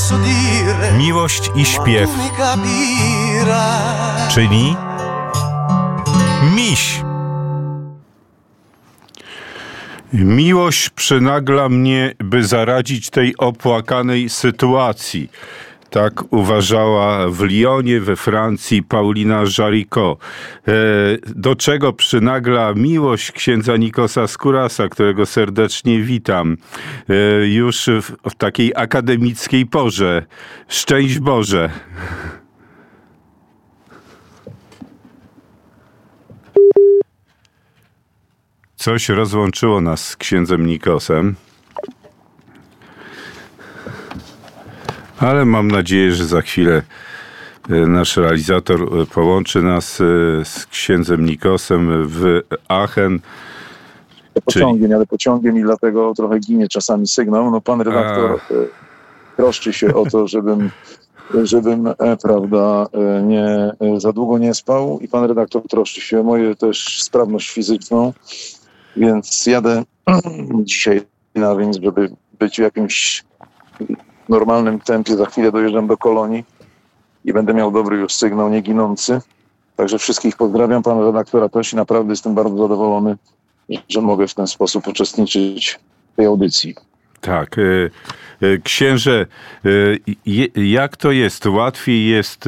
Miłość i śpiew, czyli miś. Miłość przynagla mnie, by zaradzić tej opłakanej sytuacji. Tak uważała w Lyonie, we Francji, Paulina Jaricot. Do czego przynagla miłość księdza Nikosa Skourasa, którego serdecznie witam. Już w takiej akademickiej porze. Szczęść Boże. Coś rozłączyło nas z księdzem Nikosem. Ale mam nadzieję, że za chwilę nasz realizator połączy nas z księdzem Nikosem w Aachen. Ale pociągiem i dlatego trochę ginie czasami sygnał. No pan redaktor troszczy się o to, żebym prawda, nie za długo nie spał i pan redaktor troszczy się o moją też sprawność fizyczną, więc jadę dzisiaj na więc, żeby być w jakimś normalnym tempie. Za chwilę dojeżdżam do Kolonii i będę miał dobry już sygnał, nie ginący. Także wszystkich pozdrawiam, pana redaktora też i naprawdę jestem bardzo zadowolony, że mogę w ten sposób uczestniczyć w tej audycji. Tak. Księże, jak to jest? Łatwiej jest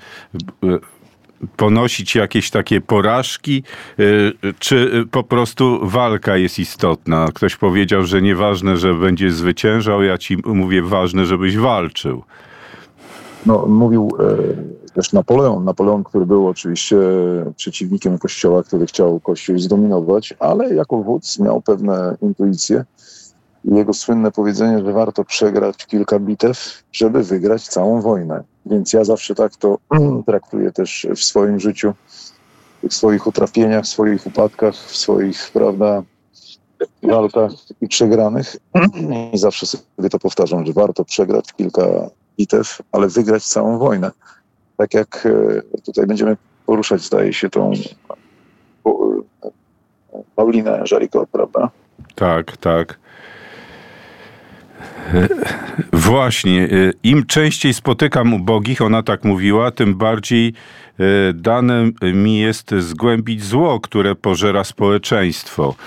ponosić jakieś takie porażki, czy po prostu walka jest istotna? Ktoś powiedział, że nieważne, że będziesz zwyciężał, ja ci mówię, ważne, żebyś walczył. No, mówił też Napoleon, który był oczywiście przeciwnikiem Kościoła, który chciał Kościół zdominować, ale jako wódz miał pewne intuicje. Jego słynne powiedzenie, że warto przegrać kilka bitew, żeby wygrać całą wojnę. Więc ja zawsze tak to traktuję też w swoim życiu, w swoich utrapieniach, w swoich upadkach, w swoich, prawda, walkach i przegranych. I zawsze sobie to powtarzam, że warto przegrać kilka bitew, ale wygrać całą wojnę. Tak jak tutaj będziemy poruszać, zdaje się, tą Paulinę Jaricot, prawda? Tak, tak. Właśnie, im częściej spotykam ubogich, ona tak mówiła, tym bardziej dane mi jest zgłębić zło, które pożera społeczeństwo.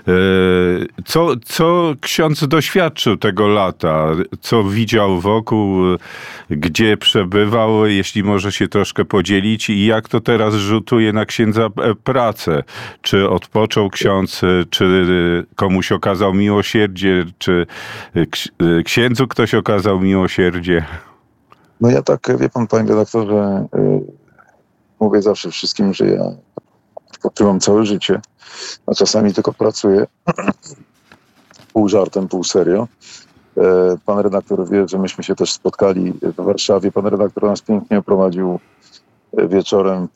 Co ksiądz doświadczył tego lata? Co widział wokół? Gdzie przebywał? Jeśli może się troszkę podzielić i jak to teraz rzutuje na księdza pracę? Czy odpoczął ksiądz? Czy komuś okazał miłosierdzie? Czy księdzu ktoś okazał miłosierdzie? No ja tak, wie pan, panie redaktorze, mówię zawsze wszystkim, że ja odpoczywam całe życie, a czasami tylko pracuję. Pół żartem, pół serio. Pan redaktor wie, że myśmy się też spotkali w Warszawie. Pan redaktor nas pięknie prowadził wieczorem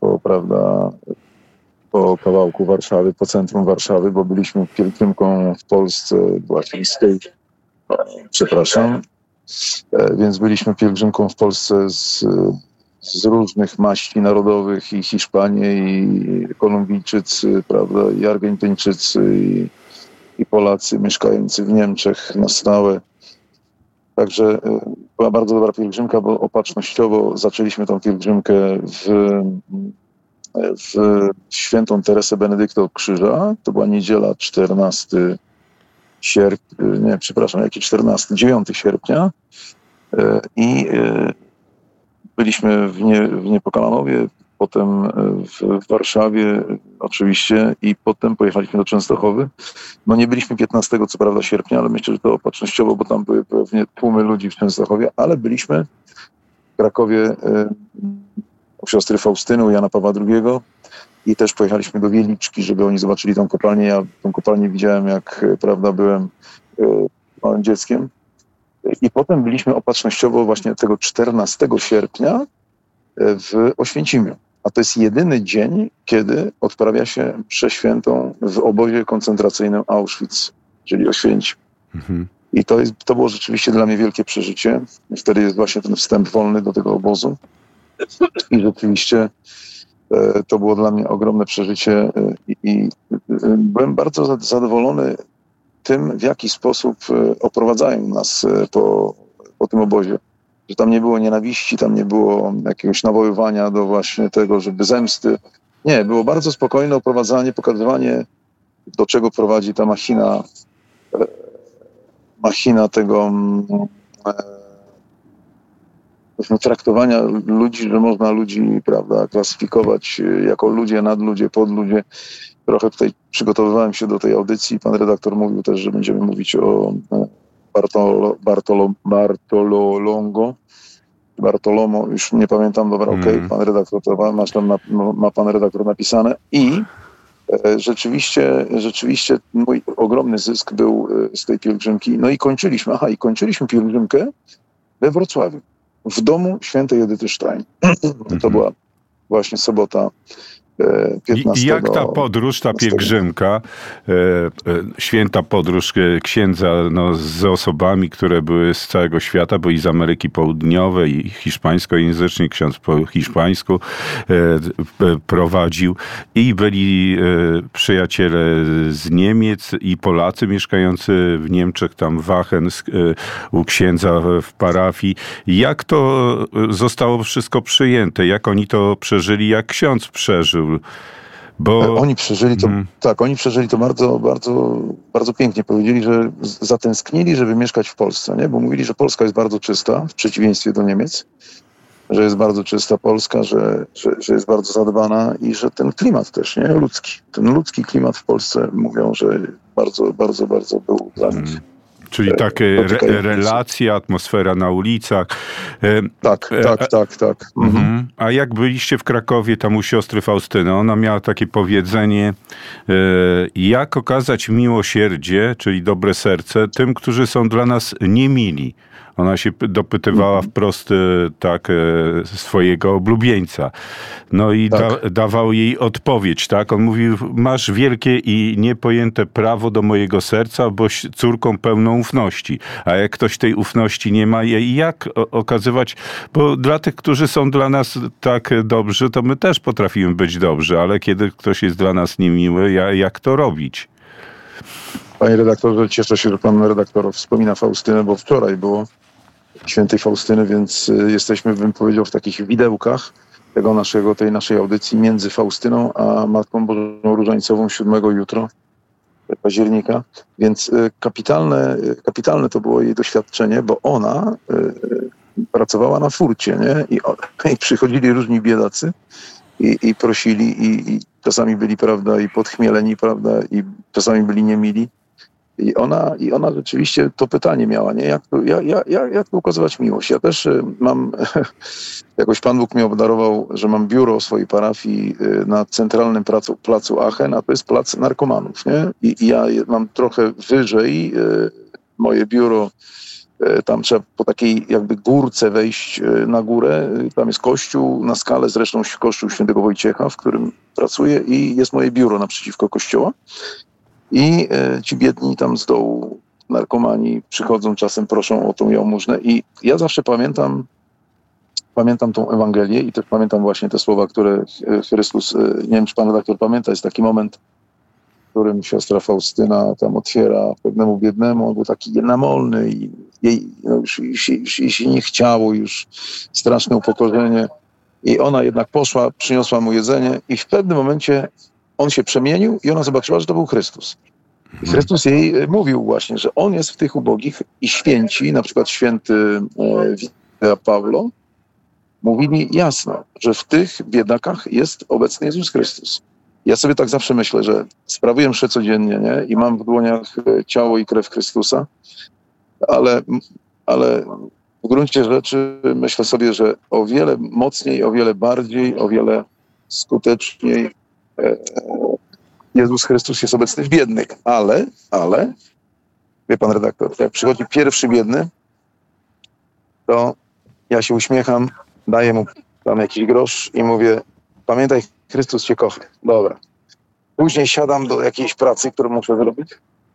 po kawałku Warszawy, po centrum Warszawy, bo byliśmy pielgrzymką w Polsce, właśnie więc byliśmy pielgrzymką w Polsce z różnych maści narodowych i Hiszpanie, i Kolumbijczycy, prawda, i Argentyńczycy, i Polacy mieszkający w Niemczech na stałe. Także była bardzo dobra pielgrzymka, bo opatrznościowo zaczęliśmy tą pielgrzymkę w świętą Teresę Benedykta Krzyża. To była niedziela 9 sierpnia. I byliśmy w Niepokalanowie, potem w Warszawie oczywiście i potem pojechaliśmy do Częstochowy. No nie byliśmy 15 co prawda sierpnia, ale myślę, że to opatrznościowo, bo tam były pewnie tłumy ludzi w Częstochowie, ale byliśmy w Krakowie u siostry Faustyny, u Jana Pawła II i też pojechaliśmy do Wieliczki, żeby oni zobaczyli tą kopalnię. Ja tą kopalnię widziałem, jak prawda byłem małym dzieckiem. I potem byliśmy opatrznościowo właśnie tego 14 sierpnia w Oświęcimiu. A to jest jedyny dzień, kiedy odprawia się mszę świętą w obozie koncentracyjnym Auschwitz, czyli Oświęcim. Mhm. I to było rzeczywiście dla mnie wielkie przeżycie. Wtedy jest właśnie ten wstęp wolny do tego obozu. I rzeczywiście to było dla mnie ogromne przeżycie i byłem bardzo zadowolony tym, w jaki sposób oprowadzają nas po tym obozie. że tam nie było nienawiści, tam nie było jakiegoś nawoływania do właśnie tego, żeby zemsty. Nie, było bardzo spokojne oprowadzanie, pokazywanie, do czego prowadzi ta machina tego traktowania ludzi, że można ludzi, prawda, klasyfikować jako ludzie, nadludzie, podludzie. Trochę tutaj przygotowywałem się do tej audycji. Pan redaktor mówił też, że będziemy mówić o Bartolomo, już nie pamiętam, dobra, okej, pan redaktor, to ma pan redaktor napisane. I rzeczywiście mój ogromny zysk był z tej pielgrzymki. No i kończyliśmy pielgrzymkę we Wrocławiu, w domu świętej Edyty Stein. To była właśnie sobota 15. I jak ta podróż, ta pielgrzymka, święta podróż księdza z osobami, które były z całego świata, bo i z Ameryki Południowej, i hiszpańskojęzyczni, ksiądz po hiszpańsku prowadził, i byli przyjaciele z Niemiec i Polacy mieszkający w Niemczech, tam w Aachen, u księdza w parafii. Jak to zostało wszystko przyjęte? Jak oni to przeżyli? Jak ksiądz przeżył? Bo oni przeżyli to, oni przeżyli to bardzo, bardzo, bardzo pięknie. Powiedzieli, że zatęsknili, żeby mieszkać w Polsce, nie? Bo mówili, że Polska jest bardzo czysta, w przeciwieństwie do Niemiec, że jest bardzo czysta Polska, że jest bardzo zadbana i że ten klimat też, nie? Ten ludzki klimat w Polsce, mówią, że bardzo, bardzo, bardzo był dla nich. Czyli takie relacje, atmosfera na ulicach. Tak. A jak byliście w Krakowie, tam u siostry Faustyny, ona miała takie powiedzenie, jak okazać miłosierdzie, czyli dobre serce, tym, którzy są dla nas niemili. Ona się dopytywała wprost swojego oblubieńca. No i dawał jej odpowiedź, tak? On mówił, masz wielkie i niepojęte prawo do mojego serca, boś córką pełną ufności. A jak ktoś tej ufności nie ma, jak okazywać? Bo dla tych, którzy są dla nas tak dobrzy, to my też potrafimy być dobrzy, ale kiedy ktoś jest dla nas niemiły, jak to robić? Panie redaktorze, cieszę się, że pan redaktor wspomina Faustynę, bo wczoraj było świętej Faustyny, więc jesteśmy, bym powiedział, w takich widełkach tej naszej audycji między Faustyną a Matką Bożą Różańcową 7 jutro października. Więc kapitalne to było jej doświadczenie, bo ona pracowała na furcie, nie? I przychodzili różni biedacy i prosili i czasami byli, prawda, i podchmieleni, prawda, i czasami byli niemili. I ona rzeczywiście to pytanie miała, nie? Jak ukazywać miłość? Ja też mam, jakoś Pan Bóg mnie obdarował, że mam biuro swojej parafii na centralnym placu Aachen, a to jest plac narkomanów, nie? I ja mam trochę wyżej moje biuro, tam trzeba po takiej jakby górce wejść na górę, tam jest kościół, na skalę zresztą kościół Świętego Wojciecha, w którym pracuję, i jest moje biuro naprzeciwko kościoła. I ci biedni tam z dołu, narkomani, przychodzą czasem, proszą o tą jałmużnę. I ja zawsze pamiętam tą Ewangelię i też pamiętam właśnie te słowa, które Chrystus, nie wiem, czy pan redaktor pamięta, jest taki moment, w którym siostra Faustyna tam otwiera pewnemu biednemu, on był taki namolny i jej już się nie chciało, już straszne upokorzenie. I ona jednak poszła, przyniosła mu jedzenie i w pewnym momencie on się przemienił i ona zobaczyła, że to był Chrystus. I Chrystus jej mówił właśnie, że on jest w tych ubogich, i święci, na przykład święty Witold Paulo, mówili jasno, że w tych biedakach jest obecny Jezus Chrystus. Ja sobie tak zawsze myślę, że sprawuję mszę codziennie, nie? I mam w dłoniach ciało i krew Chrystusa, ale w gruncie rzeczy myślę sobie, że o wiele mocniej, o wiele bardziej, o wiele skuteczniej Jezus Chrystus jest obecny w biednych, ale, wie pan redaktor, jak przychodzi pierwszy biedny, to ja się uśmiecham, daję mu tam jakiś grosz i mówię, pamiętaj, Chrystus cię kocha. Dobra. Później siadam do jakiejś pracy, którą muszę zrobić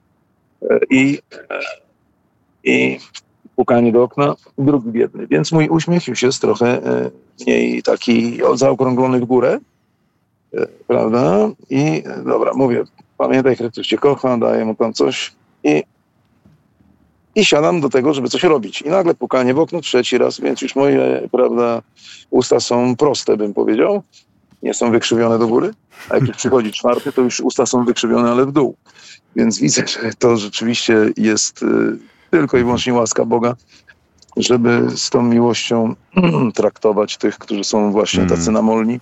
i pukanie do okna, drugi biedny. Więc mój uśmiech już jest trochę mniej taki zaokrąglony w górę, prawda? I dobra, mówię, pamiętaj, Chrystus cię kocha, daję mu tam coś i siadam do tego, żeby coś robić. I nagle pukanie w okno 3. raz, więc już moje, prawda, usta są proste, bym powiedział. Nie są wykrzywione do góry. A jak już przychodzi 4., to już usta są wykrzywione, ale w dół. Więc widzę, że to rzeczywiście jest tylko i wyłącznie łaska Boga, żeby z tą miłością traktować tych, którzy są właśnie tacy namolni.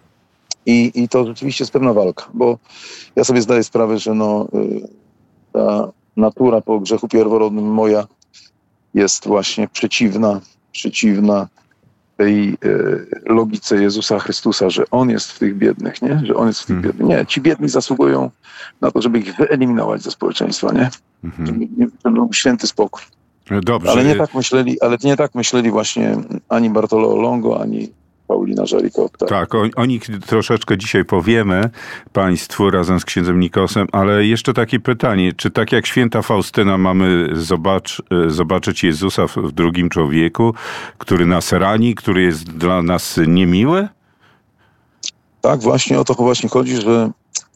I to rzeczywiście jest pewna walka, bo ja sobie zdaję sprawę, że ta natura po grzechu pierworodnym moja jest właśnie przeciwna tej logice Jezusa Chrystusa, że On jest w tych biednych, nie? Że On jest w tych biednych. Nie, ci biedni zasługują na to, żeby ich wyeliminować ze społeczeństwa, nie? Żeby był święty spokój. Dobrze. Ale nie tak myśleli właśnie ani Bartolomeo Longo, ani Paulina Jaricot. Tak, o nich troszeczkę dzisiaj powiemy Państwu razem z księdzem Nikosem, ale jeszcze takie pytanie, czy tak jak święta Faustyna mamy zobaczyć Jezusa w drugim człowieku, który nas rani, który jest dla nas niemiły? Tak, właśnie o to właśnie chodzi, że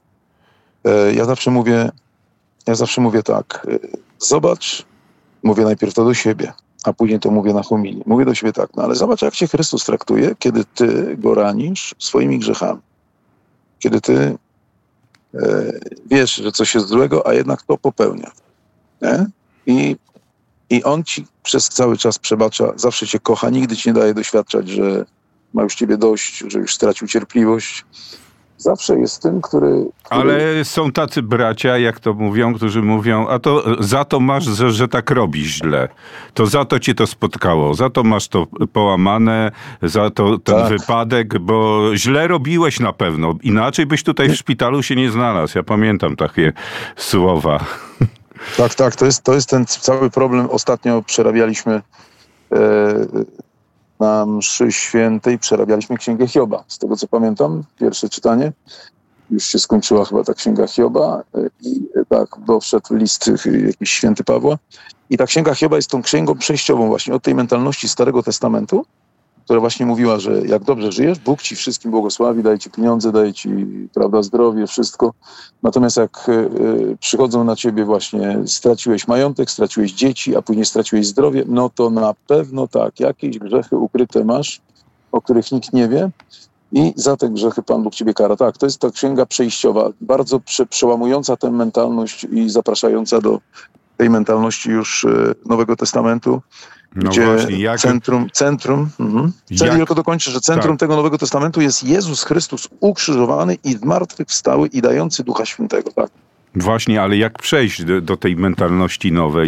ja zawsze mówię tak, zobacz, mówię najpierw to do siebie, a później to mówię na homilii. Mówię do siebie tak, no ale zobacz, jak cię Chrystus traktuje, kiedy ty go ranisz swoimi grzechami. Kiedy ty wiesz, że coś jest złego, a jednak to popełnia. Nie? I on ci przez cały czas przebacza, zawsze cię kocha, nigdy ci nie daje doświadczać, że ma już ciebie dość, że już stracił cierpliwość. Zawsze jest tym, który... Ale są tacy bracia, jak to mówią, którzy mówią, a to za to masz, że tak robisz źle. To za to cię to spotkało. Za to masz to połamane, za to ten wypadek, bo źle robiłeś na pewno. Inaczej byś tutaj w szpitalu się nie znalazł. Ja pamiętam takie słowa. Tak. To jest ten cały problem. Ostatnio przerabialiśmy na mszy świętej, przerabialiśmy Księgę Hioba. Z tego, co pamiętam, pierwsze czytanie. Już się skończyła chyba ta Księga Hioba i tak, bo wszedł list jakiś święty Pawła. I ta Księga Hioba jest tą księgą przejściową właśnie od tej mentalności Starego Testamentu, która właśnie mówiła, że jak dobrze żyjesz, Bóg ci wszystkim błogosławi, daje ci pieniądze, daje ci, prawda, zdrowie, wszystko. Natomiast jak przychodzą na ciebie właśnie, straciłeś majątek, straciłeś dzieci, a później straciłeś zdrowie, no to na pewno tak, jakieś grzechy ukryte masz, o których nikt nie wie i za te grzechy Pan Bóg ciebie kara. Tak, to jest ta księga przejściowa, bardzo przełamująca tę mentalność i zapraszająca do tej mentalności już Nowego Testamentu. No gdzie właśnie, centrum tylko dokończę, że centrum tego Nowego Testamentu jest Jezus Chrystus ukrzyżowany i zmartwychwstały i dający Ducha Świętego. Tak. Właśnie, ale jak przejść do tej mentalności nowej,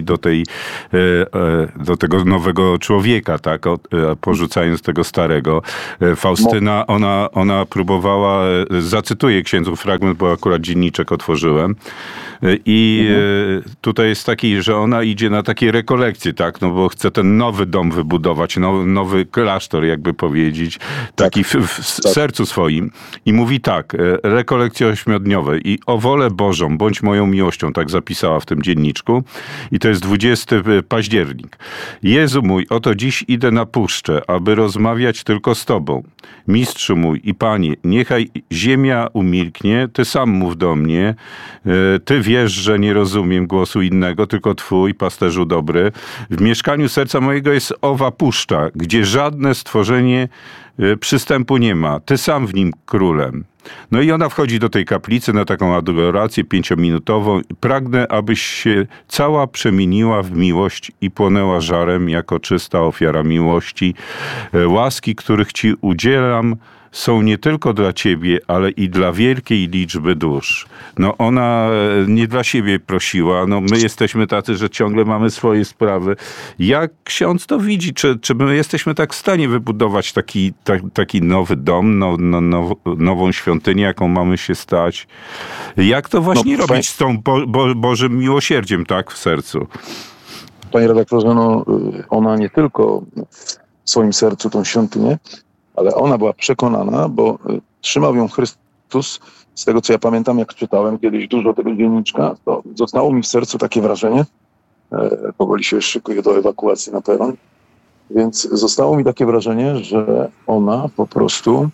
do tego nowego człowieka, tak, porzucając tego starego. Faustyna, ona próbowała, zacytuję księdzu fragment, bo akurat dzienniczek otworzyłem i tutaj jest taki, że ona idzie na takie rekolekcje, tak, no bo chce ten nowy dom wybudować, nowy klasztor, jakby powiedzieć, taki w sercu swoim i mówi tak, rekolekcje 8-dniowe i o wolę Bożą, bądź moją miłością, tak zapisała w tym dzienniczku. I to jest 20 październik. Jezu mój, oto dziś idę na puszczę, aby rozmawiać tylko z Tobą. Mistrzu mój i Panie, niechaj ziemia umilknie, Ty sam mów do mnie. Ty wiesz, że nie rozumiem głosu innego, tylko Twój, pasterzu dobry. W mieszkaniu serca mojego jest owa puszcza, gdzie żadne stworzenie przystępu nie ma. Ty sam w nim królem. No i ona wchodzi do tej kaplicy na taką adorację 5-minutową. Pragnę, abyś się cała przemieniła w miłość i płonęła żarem jako czysta ofiara miłości. Łaski, których Ci udzielam, są nie tylko dla Ciebie, ale i dla wielkiej liczby dusz. No ona nie dla siebie prosiła, no my jesteśmy tacy, że ciągle mamy swoje sprawy. Jak ksiądz to widzi? Czy my jesteśmy tak w stanie wybudować taki nowy dom, nową świątynię, jaką mamy się stać? Jak to właśnie robić z tą Bożym miłosierdziem, tak, w sercu? Panie redaktorze, ona nie tylko w swoim sercu tą świątynię, ale ona była przekonana, bo trzymał ją Chrystus. Z tego, co ja pamiętam, jak czytałem kiedyś dużo tego dzienniczka, to zostało mi w sercu takie wrażenie, powoli się szykuje do ewakuacji na peron, więc zostało mi takie wrażenie, że ona po prostu,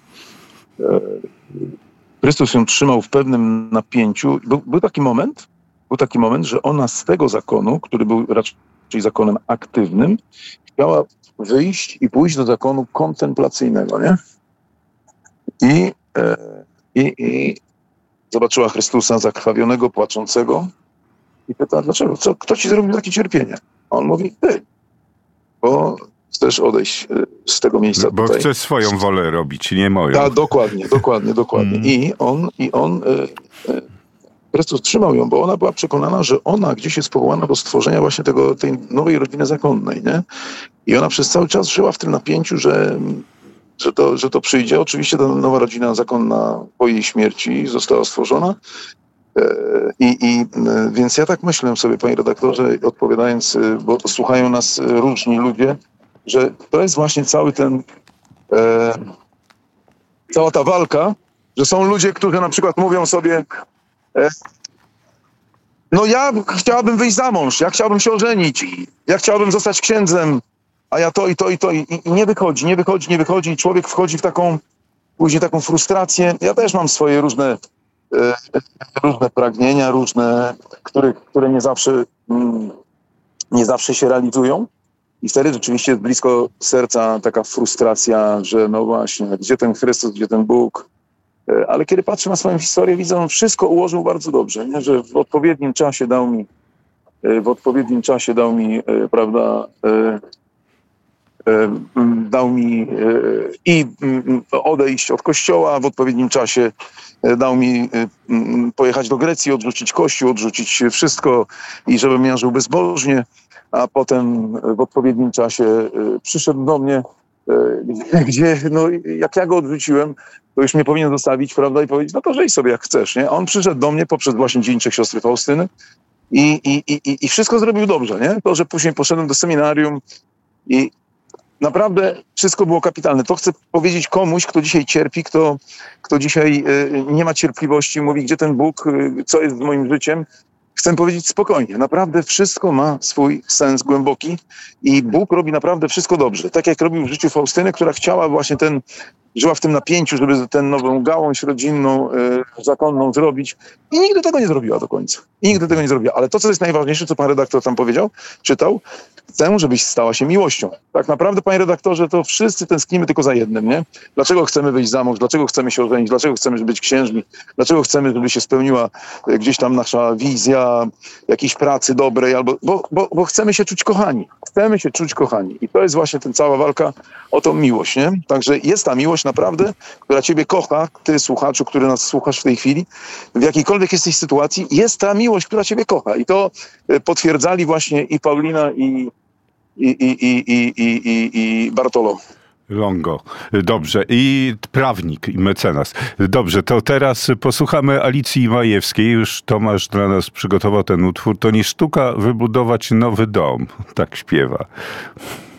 Chrystus ją trzymał w pewnym napięciu. Był taki moment, że ona z tego zakonu, który był raczej czyli zakonem aktywnym, chciała wyjść i pójść do zakonu kontemplacyjnego, nie? I zobaczyła Chrystusa zakrwawionego, płaczącego i pyta, dlaczego? Kto ci zrobił takie cierpienie? A on mówi, ty, bo chcesz odejść z tego miejsca bo tutaj. chcesz swoją wolę robić, nie moją. Tak, dokładnie. I on Chrystus trzymał ją, bo ona była przekonana, że ona gdzieś jest powołana do stworzenia właśnie tej nowej rodziny zakonnej, nie? I ona przez cały czas żyła w tym napięciu, że to przyjdzie. Oczywiście ta nowa rodzina zakonna po jej śmierci została stworzona. Więc ja tak myślę sobie, panie redaktorze, odpowiadając, bo słuchają nas różni ludzie, że to jest właśnie cały ten, cała ta walka, że są ludzie, którzy na przykład mówią sobie, no ja chciałabym wyjść za mąż, ja chciałbym się ożenić, ja chciałbym zostać księdzem, a ja to i nie wychodzi i człowiek wchodzi w później taką frustrację. Ja też mam swoje różne pragnienia, które nie zawsze się realizują. I wtedy rzeczywiście jest blisko serca taka frustracja, że no właśnie, gdzie ten Chrystus, gdzie ten Bóg. Ale kiedy patrzę na swoją historię, widzę, że on wszystko ułożył bardzo dobrze, nie? Że w odpowiednim czasie dał mi, prawda, dał mi i odejść od kościoła, w odpowiednim czasie dał mi pojechać do Grecji, odrzucić kościół, odrzucić wszystko i żebym ja żył bezbożnie, a potem w odpowiednim czasie przyszedł do mnie, gdzie no, jak ja go odrzuciłem, to już mnie powinien zostawić, prawda, i powiedzieć, no to żyj sobie jak chcesz, nie? A on przyszedł do mnie poprzez właśnie Dzień Trzech Siostry Faustyny i wszystko zrobił dobrze, nie? To, że później poszedłem do seminarium i naprawdę wszystko było kapitalne. To chcę powiedzieć komuś, kto dzisiaj cierpi, kto dzisiaj nie ma cierpliwości, mówi, gdzie ten Bóg, co jest z moim życiem. Chcę powiedzieć spokojnie, naprawdę wszystko ma swój sens głęboki i Bóg robi naprawdę wszystko dobrze. Tak jak robił w życiu Faustyny, która chciała właśnie żyła w tym napięciu, żeby tę nową gałąź rodzinną, zakonną zrobić i nigdy tego nie zrobiła do końca. Ale to, co jest najważniejsze, co pan redaktor tam powiedział, czytał, chcę, żebyś stała się miłością. Tak naprawdę, panie redaktorze, to wszyscy tęsknimy tylko za jednym, nie? Dlaczego chcemy wyjść za mąż? Dlaczego chcemy się ożenić? Dlaczego chcemy być księżmi? Dlaczego chcemy, żeby się spełniła gdzieś tam nasza wizja jakiejś pracy dobrej? Bo chcemy się czuć kochani. I to jest właśnie ta cała walka o tą miłość, nie? Także jest ta miłość naprawdę, która ciebie kocha, ty słuchaczu, który nas słuchasz w tej chwili, w jakiejkolwiek jesteś sytuacji, jest ta miłość, która ciebie kocha. I to potwierdzali właśnie i Paulina, i Bartolo. Longo. Dobrze. I prawnik, i mecenas. Dobrze, to teraz posłuchamy Alicji Majewskiej. Już Tomasz dla nas przygotował ten utwór. To nie sztuka wybudować nowy dom. Tak śpiewa.